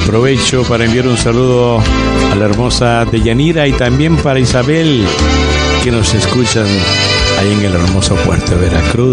Aprovecho para enviar un saludo a la hermosa Deyanira y también para Isabel, que nos escuchan ahí en el hermoso puerto de Veracruz.